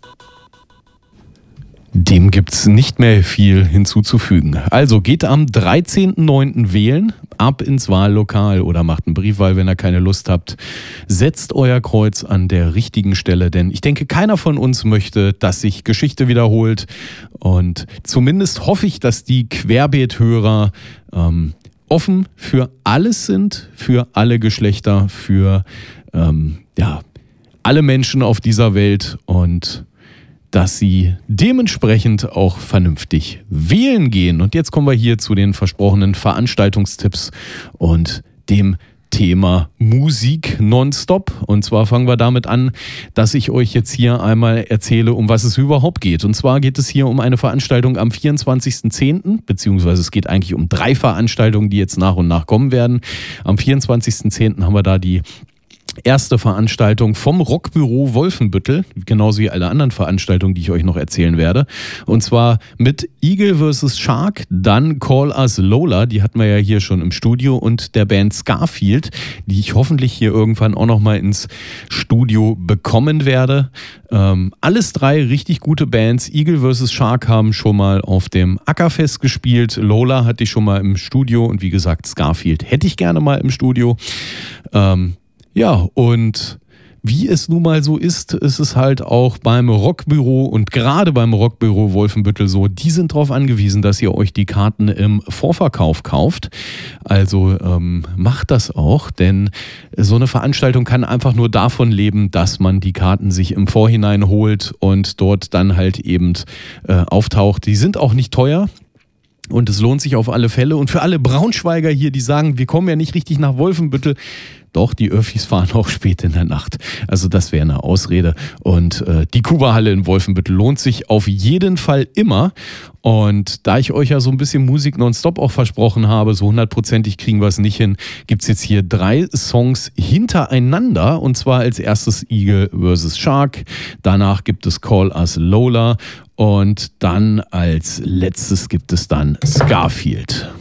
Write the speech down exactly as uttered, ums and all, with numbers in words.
Dem gibt's nicht mehr viel hinzuzufügen. Also geht am dreizehnten neunten wählen, ab ins Wahllokal oder macht einen Briefwahl, wenn ihr keine Lust habt. Setzt euer Kreuz an der richtigen Stelle, denn ich denke, keiner von uns möchte, dass sich Geschichte wiederholt. Und zumindest hoffe ich, dass die Querbeet-Hörer ähm, offen für alles sind, für alle Geschlechter, für ähm, ja, alle Menschen auf dieser Welt und dass sie dementsprechend auch vernünftig wählen gehen. Und jetzt kommen wir hier zu den versprochenen Veranstaltungstipps und dem Thema Musik nonstop. Und zwar fangen wir damit an, dass ich euch jetzt hier einmal erzähle, um was es überhaupt geht. Und zwar geht es hier um eine Veranstaltung am vierundzwanzigsten zehnten, beziehungsweise es geht eigentlich um drei Veranstaltungen, die jetzt nach und nach kommen werden. Am vierundzwanzigsten zehnten haben wir da die erste Veranstaltung vom Rockbüro Wolfenbüttel, genauso wie alle anderen Veranstaltungen, die ich euch noch erzählen werde. Und zwar mit Eagle versus. Shark, dann Call Us Lola, die hatten wir ja hier schon im Studio, und der Band Scarfield, die ich hoffentlich hier irgendwann auch nochmal ins Studio bekommen werde. Ähm, alles drei richtig gute Bands. Eagle versus. Shark haben schon mal auf dem Ackerfest gespielt. Lola hatte ich schon mal im Studio und wie gesagt, Scarfield hätte ich gerne mal im Studio. Ähm, Ja, und wie es nun mal so ist, ist es halt auch beim Rockbüro und gerade beim Rockbüro Wolfenbüttel so, die sind darauf angewiesen, dass ihr euch die Karten im Vorverkauf kauft. Also ähm, macht das auch, denn so eine Veranstaltung kann einfach nur davon leben, dass man die Karten sich im Vorhinein holt und dort dann halt eben äh, auftaucht. Die sind auch nicht teuer. Und es lohnt sich auf alle Fälle. Und für alle Braunschweiger hier, die sagen, wir kommen ja nicht richtig nach Wolfenbüttel, doch, die Öffis fahren auch spät in der Nacht. Also das wäre eine Ausrede. Und äh, die Kuba-Halle in Wolfenbüttel lohnt sich auf jeden Fall immer. Und da ich euch ja so ein bisschen Musik nonstop auch versprochen habe, so hundertprozentig kriegen wir es nicht hin, gibt es jetzt hier drei Songs hintereinander. Und zwar als erstes Eagle versus. Shark. Danach gibt es Call Us Lola. Und dann als letztes gibt es dann Scarfield.